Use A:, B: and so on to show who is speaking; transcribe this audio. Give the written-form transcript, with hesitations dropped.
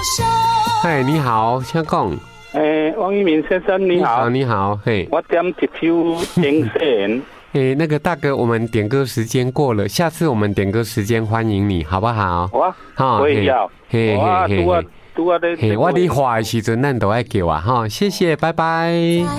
A: 嗨，你好，请讲。
B: 王一鸣先生你好，
A: 你好，嘿，
B: 我点一首经典。
A: 那个大哥，我们点歌时间过了，下次我们点歌时间欢迎你，好不好？
B: 好，我也要。
A: 嘿，
B: 我咧，
A: 我你话的时阵，咱都爱叫啊，哈，谢谢，拜拜。